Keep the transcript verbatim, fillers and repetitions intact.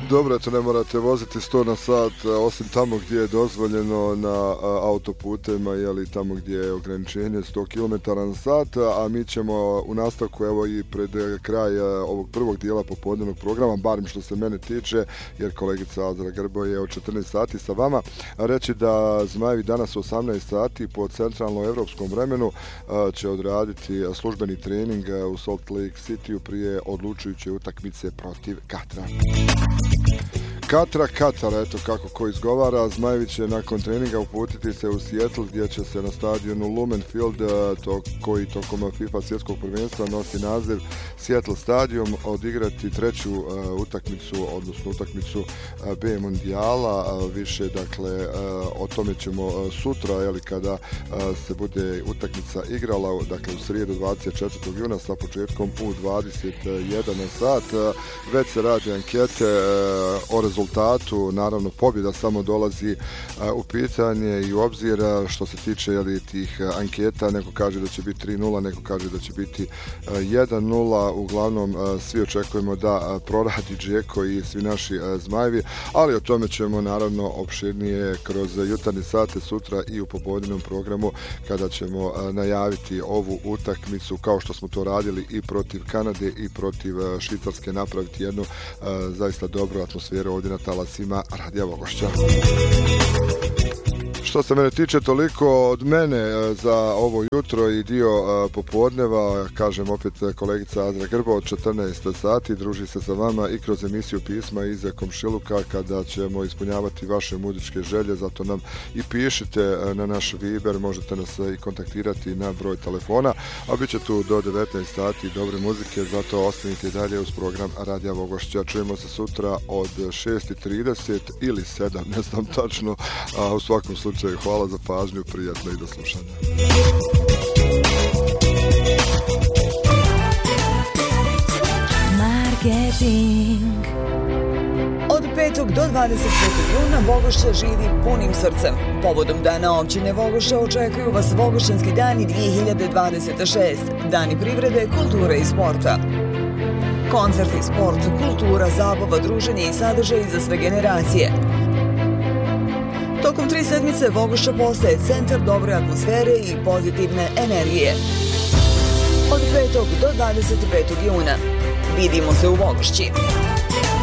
Dobro, eto, ne morate voziti sto na sat, osim tamo gdje je dozvoljeno na autoputema, jeli tamo gdje je ograničenje sto kilometara na sat, a mi ćemo u nastavku, evo i pred kraj ovog prvog dijela popodnevnog programa, barem što se mene tiče, jer kolegica Azra Grbo je od četrnaest sati sa vama, reći da Zmajevi danas u osamnaest sati po centralno-evropskom vremenu će odraditi službeni trening u Salt Lake City prije odlučujuće utakmice protiv Katra. Katra, Katar, eto kako ko izgovara. Zmajevi će nakon treninga uputiti se u Seattle gdje će se na stadionu Lumen Field, to, koji tokom FIFA svjetskog prvenstva nosi naziv Seattle Stadium, odigrati treću uh, utakmicu, odnosno utakmicu uh, B mondijala. Uh, više, dakle, uh, o tome ćemo uh, sutra, jeli, kada uh, se bude utakmica igrala, dakle u srijedu dvadeset četvrtog juna sa početkom u dvadeset jedan sat. Uh, već se radi ankete uh, o rezultatu, naravno pobjeda samo dolazi uh, u pitanje i u obzir što se tiče, jeli, tih uh, anketa. Neko kaže da će biti tri nula, neko kaže da će biti uh, jedan nula. Uglavnom uh, svi očekujemo da uh, proradi Džeko i svi naši uh, Zmajevi, ali o tome ćemo naravno opširnije kroz jutarnje sate sutra i u popodnevnom programu, kada ćemo uh, najaviti ovu utakmicu, kao što smo to radili i protiv Kanade i protiv uh, Švicarske, napraviti jednu uh, zaista dobru atmosferu ovdje na talasima Radija Vogošća. Što se mene tiče, toliko od mene za ovo jutro i dio popodneva. Kažem opet, kolegica Azra Grbo od četrnaest sati druži se sa vama i kroz emisiju Pisma iz komšiluka, kada ćemo ispunjavati vaše muzičke želje. Zato nam i pišite na naš Viber, možete nas i kontaktirati na broj telefona, a bit će tu do devetnaest sati dobre muzike, zato ostanite dalje uz program Radija Vogošća. Čujemo se sutra od šest i trideset ili sedam, ne znam tačno, a u svakom slučaju hvala za pažnju, prijatno i do slušanja. Marketing. Od petog do dvadeset petog juna Vogošća živi punim srcem. Povodom Dana općine Vogošća očekuju vas Vogošćanski dani dvije hiljade dvadeset šest, dani privrede, kulture i sporta. Koncerti, sport, kultura, zabava, druženje i sadržaj za sve generacije. Tokom tri sedmice Vogošća postaje centar dobre atmosfere i pozitivne energije. Od petog do dvadeset petog juna. Vidimo se u Vogošći.